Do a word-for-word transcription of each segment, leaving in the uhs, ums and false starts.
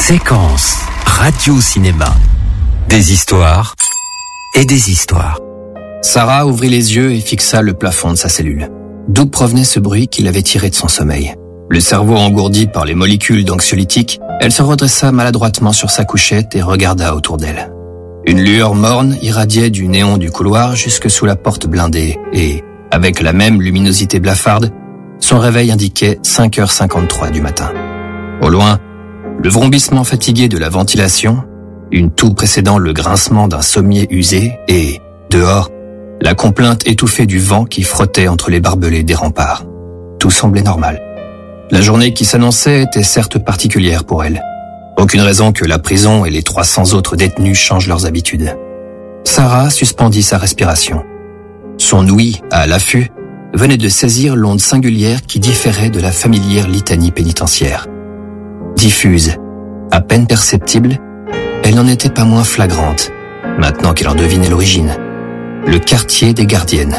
Séquence radio-cinéma. Des histoires et des histoires. Sarah ouvrit les yeux et fixa le plafond de sa cellule. D'où provenait ce bruit qui l'avait tiré de son sommeil? Le cerveau engourdi par les molécules d'anxiolytiques, elle se redressa maladroitement sur sa couchette et regarda autour d'elle. Une lueur morne irradiait du néon du couloir jusque sous la porte blindée et, avec la même luminosité blafarde, son réveil indiquait cinq heures cinquante-trois du matin. Au loin, le vrombissement fatigué de la ventilation, une toux précédant le grincement d'un sommier usé et, dehors, la complainte étouffée du vent qui frottait entre les barbelés des remparts. Tout semblait normal. La journée qui s'annonçait était certes particulière pour elle. Aucune raison que la prison et les trois cents autres détenus changent leurs habitudes. Sarah suspendit sa respiration. Son ouïe, à l'affût, venait de saisir l'onde singulière qui différait de la familière litanie pénitentiaire. Diffuse, à peine perceptible, elle n'en était pas moins flagrante, maintenant qu'elle en devinait l'origine. Le quartier des gardiennes.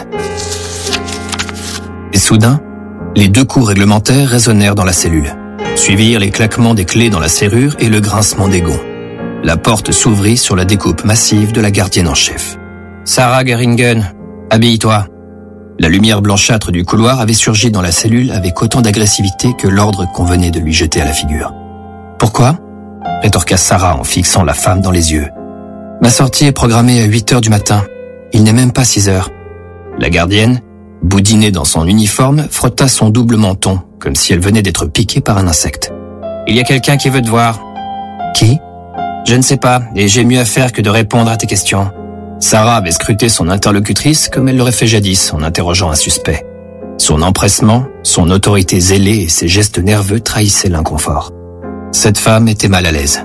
Et soudain, les deux coups réglementaires résonnèrent dans la cellule. Suivirent les claquements des clés dans la serrure et le grincement des gonds. La porte s'ouvrit sur la découpe massive de la gardienne en chef. « Sarah Geringen, habille-toi !» La lumière blanchâtre du couloir avait surgi dans la cellule avec autant d'agressivité que l'ordre qu'on venait de lui jeter à la figure. « Pourquoi ?» rétorqua Sarah en fixant la femme dans les yeux. « Ma sortie est programmée à huit heures du matin. Il n'est même pas six heures. » La gardienne, boudinée dans son uniforme, frotta son double menton, comme si elle venait d'être piquée par un insecte. « Il y a quelqu'un qui veut te voir. »« Qui ?»« Je ne sais pas, et j'ai mieux à faire que de répondre à tes questions. » Sarah avait scruté son interlocutrice comme elle l'aurait fait jadis en interrogeant un suspect. Son empressement, son autorité zélée et ses gestes nerveux trahissaient l'inconfort. Cette femme était mal à l'aise.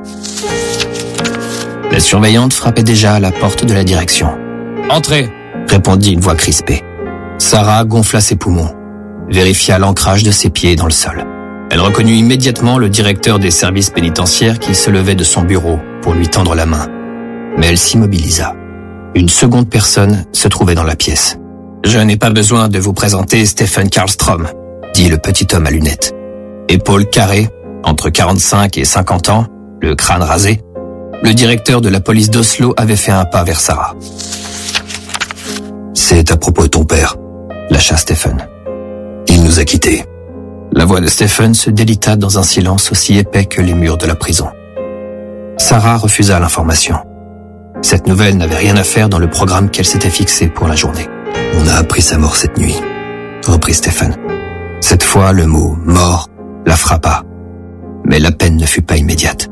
La surveillante frappait déjà à la porte de la direction. « Entrez !» répondit une voix crispée. Sarah gonfla ses poumons, vérifia l'ancrage de ses pieds dans le sol. Elle reconnut immédiatement le directeur des services pénitentiaires qui se levait de son bureau pour lui tendre la main. Mais elle s'immobilisa. Une seconde personne se trouvait dans la pièce. « Je n'ai pas besoin de vous présenter Stephen Karlstrom », dit le petit homme à lunettes. Épaules carrées, entre quarante-cinq et cinquante ans, le crâne rasé, le directeur de la police d'Oslo avait fait un pas vers Sarah. « C'est à propos de ton père », lâcha Stephen. « Il nous a quittés. » La voix de Stephen se délita dans un silence aussi épais que les murs de la prison. Sarah refusa l'information. Cette nouvelle n'avait rien à faire dans le programme qu'elle s'était fixé pour la journée. « On a appris sa mort cette nuit », reprit Stephen. Cette fois, le mot « mort » la frappa. Mais la peine ne fut pas immédiate.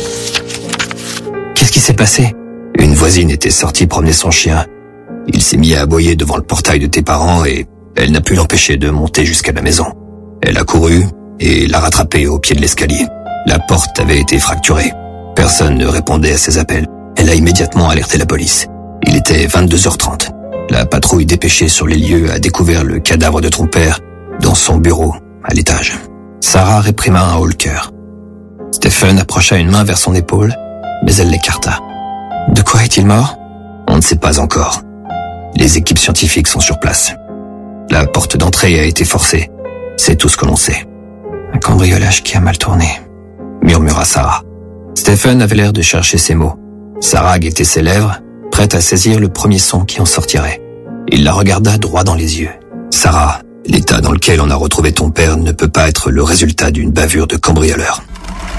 « Qu'est-ce qui s'est passé ?» Une voisine était sortie promener son chien. Il s'est mis à aboyer devant le portail de tes parents et elle n'a pu l'empêcher de monter jusqu'à la maison. Elle a couru et l'a rattrapé au pied de l'escalier. La porte avait été fracturée. Personne ne répondait à ses appels. Elle a immédiatement alerté la police. Il était vingt-deux heures trente. La patrouille dépêchée sur les lieux a découvert le cadavre de ton père dans son bureau, à l'étage. Sarah réprima un haut-le-cœur. Stephen approcha une main vers son épaule, mais elle l'écarta. « De quoi est-il mort ?» On ne sait pas encore. Les équipes scientifiques sont sur place. La porte d'entrée a été forcée. C'est tout ce que l'on sait. « Un cambriolage qui a mal tourné », murmura Sarah. Stephen avait l'air de chercher ses mots. Sarah guettait ses lèvres, prête à saisir le premier son qui en sortirait. Il la regarda droit dans les yeux. « Sarah, l'état dans lequel on a retrouvé ton père ne peut pas être le résultat d'une bavure de cambrioleur. »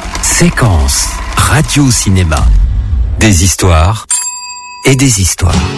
Séquence radio-cinéma. Des histoires et des histoires.